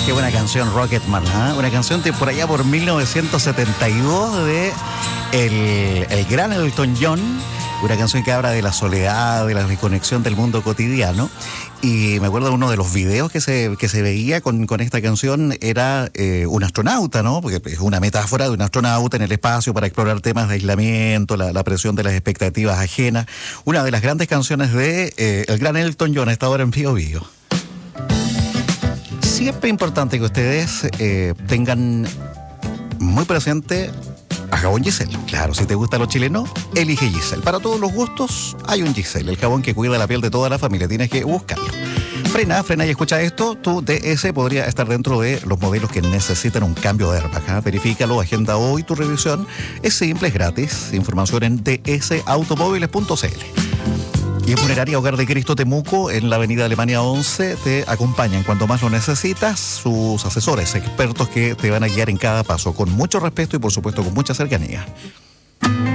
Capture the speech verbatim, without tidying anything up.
Qué buena canción, Rocketman, ¿eh? Una canción de por allá por mil novecientos setenta y dos de el, el gran Elton John. Una canción que habla de la soledad, de la desconexión del mundo cotidiano. Y me acuerdo de uno de los videos que se, que se veía con, con esta canción, era eh, un astronauta, ¿no? Porque es una metáfora de un astronauta en el espacio para explorar temas de aislamiento, la, la presión de las expectativas ajenas. Una de las grandes canciones de eh, el gran Elton John, a esta hora en Bío Bío. Siempre es importante que ustedes eh, tengan muy presente a jabón Giselle. Claro, si te gusta lo chileno, elige Giselle. Para todos los gustos hay un Giselle, el jabón que cuida la piel de toda la familia. Tienes que buscarlo. Frena, frena y escucha esto. Tu D S podría estar dentro de los modelos que necesitan un cambio de airbag, ¿eh? Verifícalo, agenda hoy tu revisión. Es simple, es gratis. Información en d s automóviles punto c l. Y en Funeraria Hogar de Cristo Temuco, en la avenida Alemania once, te acompañan cuando más lo necesitas, sus asesores, expertos que te van a guiar en cada paso, con mucho respeto y por supuesto con mucha cercanía.